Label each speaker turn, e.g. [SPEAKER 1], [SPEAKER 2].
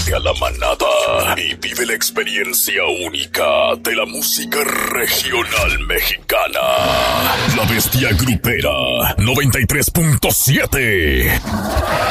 [SPEAKER 1] Únete a la manada y vive la experiencia única de la música regional mexicana. La Bestia Grupera 93.7.